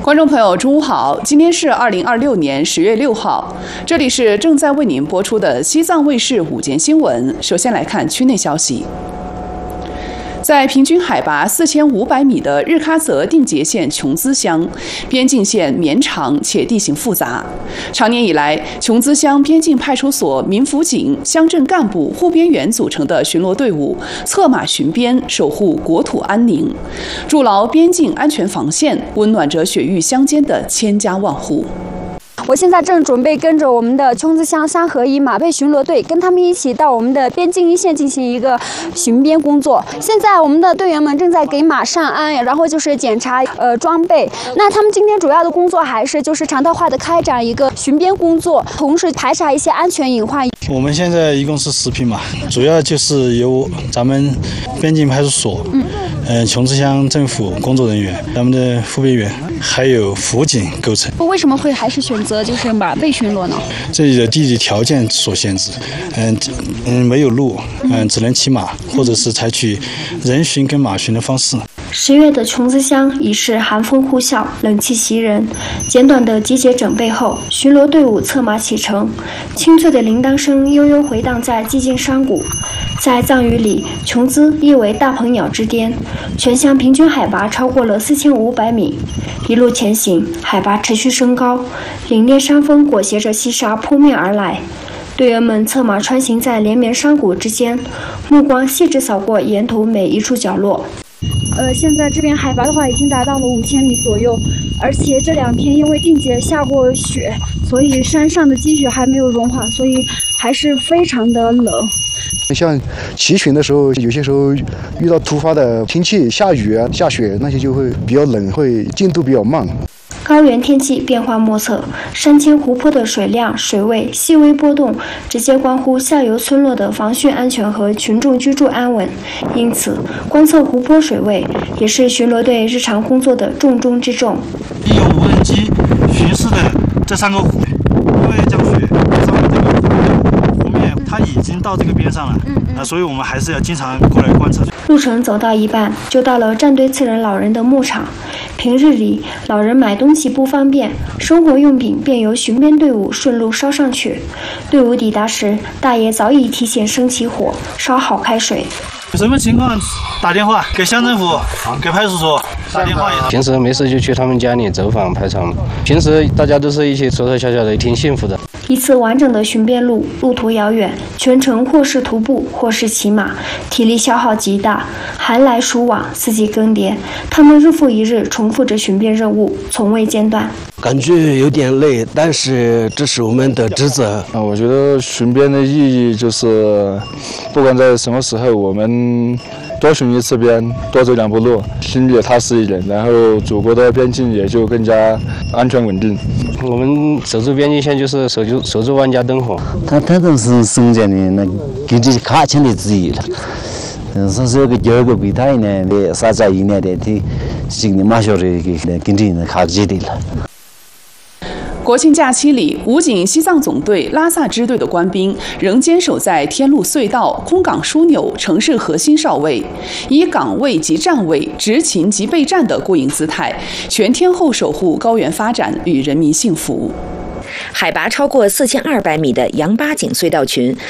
观众朋友，中午好！今天是2026年10月6号，这里是正在为您播出的西藏卫视午间新闻。首先来看区内消息。在平均海拔4500米的日喀则定结县琼孜乡，边境线绵长且地形复杂。长年以来，琼孜乡边境派出所民辅警、乡镇干部、护边员组成的巡逻队伍策马巡边，守护国土安宁，筑牢边境安全防线，温暖着雪域乡间的千家万户。 我现在正准备跟着我们的琼孜乡三合一马背巡逻队，跟他们一起到我们的边境一线进行一个巡边工作。现在我们的队员们正在给马上鞍，然后就是检查装备。那他们今天主要的工作还是就是常态化的开展一个巡边工作，同时排查一些安全隐患。 我们现在一共是10匹马，主要就是由咱们边境派出所、琼孜乡政府工作人员、咱们的护边员还有辅警构成。 为什么会还是选择就是马背巡逻呢？ 这里的地理条件所限制，没有路，只能骑马，或者是采取人巡跟马巡的方式。 10月的琼孜乡已是寒风呼啸，冷气袭人。简短的集结整备后，巡逻队伍策马启程，清脆的铃铛声悠悠回荡在寂静山谷。在藏语里，琼孜意为大鹏鸟之巅，全乡平均海拔超过了4500米。一路前行，海拔持续升高，凛冽山峰裹挟着细沙扑面而来。队员们策马穿行在连绵山谷之间，目光细致扫过沿途每一处角落。 现在这边海拔的话已经达到了5000米左右，而且这2天因为定结下过雪，所以山上的积雪还没有融化，所以还是非常的冷。 像骑巡的时候，有些时候遇到突发的天气，下雨啊、下雪那些就会比较冷，会进度比较慢。 高原天气变化莫测，山间湖泊的水量、水位细微波动，直接关乎下游村落的防汛安全和群众居住安稳。因此，观测湖泊水位也是巡逻队日常工作的重中之重。 利用无人机巡视的这3个湖，因为降雪，上面这个湖面它已经到这个边上了，所以我们还是要经常过来观测。 路程走到一半，就到了战队次仁老人的牧场。平日里，老人买东西不方便，生活用品便由巡边队伍顺路捎上去。队伍抵达时，大爷早已提前生起火，烧好开水。 有什么情况打电话给乡政府、给派出所打电话也。 平时没事就去他们家里走访排查嘛。平时大家都是一起说说笑笑的，挺幸福的。 一次完整的巡边路途遥远，全程或是徒步，或是骑马，体力消耗极大。寒来暑往，四季更迭，他们日复一日重复着巡边任务，从未间断。 感觉有点累，但是这是我们的职责。 我觉得巡边的意义就是，不管在什么时候，我们多巡一次边，多走2步路，心里也踏实一点，然后祖国的边境也就更加安全稳定。 我们守住边境线就是守住万家灯火。 他都是省钱的，那给这卡钱的之一了。说是个第二个比他呢，的啥在一年的，他心里马上的跟这呢卡起的了。 国庆假期里，武警西藏总队拉萨支队的官兵仍坚守在天路隧道、空港枢纽、城市核心哨位，以岗位及站位、执勤及备战的过硬姿态，全天候守护高原发展与人民幸福。 海拔超过4200米的羊八井隧道群